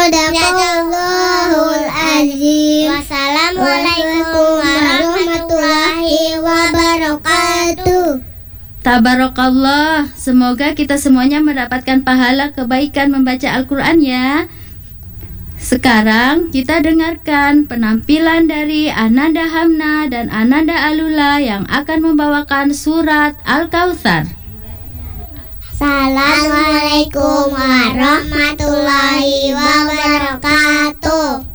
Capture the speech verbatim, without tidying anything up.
Sadaqallahul azim. Wassalamualaikum warahmatullahi wabarakatuh. Tabarakallah. Semoga kita semuanya mendapatkan pahala kebaikan membaca Al-Quran ya. Sekarang kita dengarkan penampilan dari Ananda Hamna dan Ananda Alula yang akan membawakan surat Al-Kautsar. Assalamualaikum warahmatullahi wabarakatuh.